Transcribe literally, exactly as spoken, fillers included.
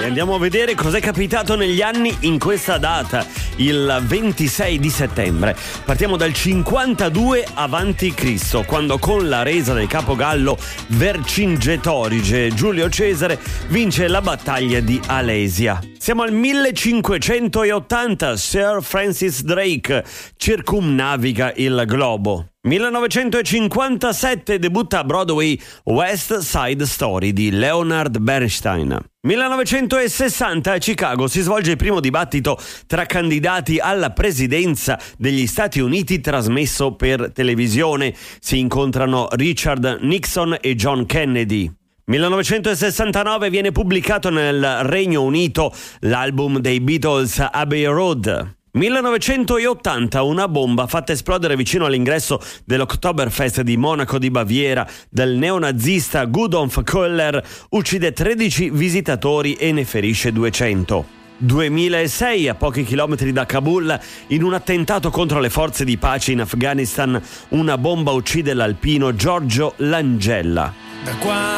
e andiamo a vedere cos'è capitato negli anni in questa data, il ventisei di settembre. Partiamo dal cinquantadue avanti Cristo, quando con la resa del capogallo Vercingetorige Giulio Cesare vince la battaglia di Alesia. Siamo al millecinquecentottanta, Sir Francis Drake circumnaviga il globo. millenovecentocinquantasette debutta a Broadway West Side Story di Leonard Bernstein. millenovecentosessanta a Chicago si svolge il primo dibattito tra candidati alla presidenza degli Stati Uniti trasmesso per televisione. Si incontrano Richard Nixon e John Kennedy. millenovecentosessantanove viene pubblicato nel Regno Unito l'album dei Beatles Abbey Road. millenovecentottanta una bomba fatta esplodere vicino all'ingresso dell'Oktoberfest di Monaco di Baviera del neonazista Gudolf Köhler uccide tredici visitatori e ne ferisce duecento. duemilasei, a pochi chilometri da Kabul, in un attentato contro le forze di pace in Afghanistan, una bomba uccide l'alpino Giorgio Langella.